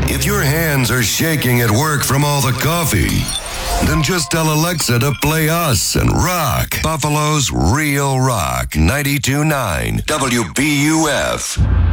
If your hands are shaking at work from all the coffee, then just tell Alexa to play us and rock Buffalo's Real Rock 92.9 WBUF.